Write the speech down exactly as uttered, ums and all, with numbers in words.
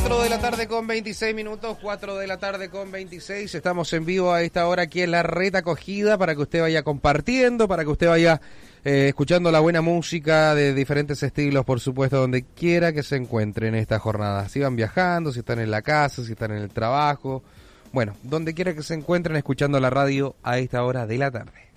cuatro de la tarde con veintiséis minutos, cuatro de la tarde con veintiséis, estamos en vivo a esta hora aquí en la Reta Acogida para que usted vaya compartiendo, para que usted vaya eh, escuchando la buena música de diferentes estilos, por supuesto, donde quiera que se encuentre en esta jornada. Si van viajando, si están en la casa, si están en el trabajo, bueno, donde quiera que se encuentren escuchando la radio a esta hora de la tarde.